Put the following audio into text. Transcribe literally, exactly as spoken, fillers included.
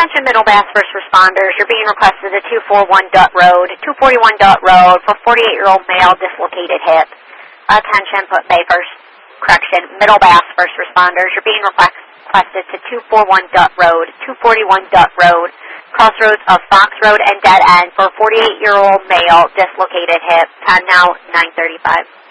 Attention Middle Bass first responders, you're being requested to two forty-one Dutt Road, two forty-one Dutt Road for forty-eight-year-old male dislocated hip. Attention Put Bay first, correction, Middle Bass first responders, you're being requested to two forty-one Dutt Road, two forty-one Dutt Road, crossroads of Fox Road and Dead End for forty-eight-year-old male dislocated hip. Time now nine thirty-five.